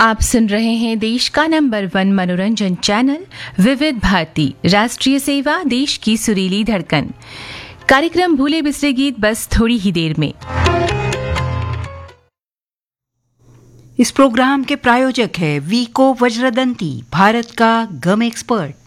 आप सुन रहे हैं देश का नंबर 1 मनोरंजन चैनल विविध भारती, राष्ट्रीय सेवा, देश की सुरीली धड़कन। कार्यक्रम भूले बिसरे गीत बस थोड़ी ही देर में। इस प्रोग्राम के प्रायोजक है वीको वज्रदंती, भारत का गम एक्सपर्ट।